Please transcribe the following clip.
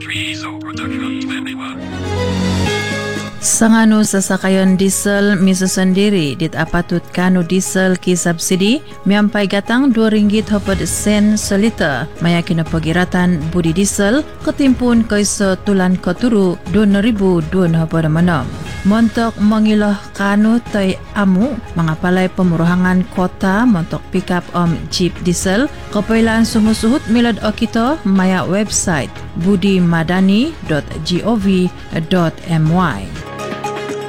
Sanganu sasakayon diesel miso sendiri dit apatut kanu diesel ki subsidi miampai gatang RM2.00 seliter maya kina pagiratan budi diesel ketimpun kaisa tulan keturu 2026. Montok mengilah kanu tai amu mengapalai pemuruhangan kota montok pickup jeep diesel kepailaan suhu-suhut milad okito maya website budimadani.gov.my.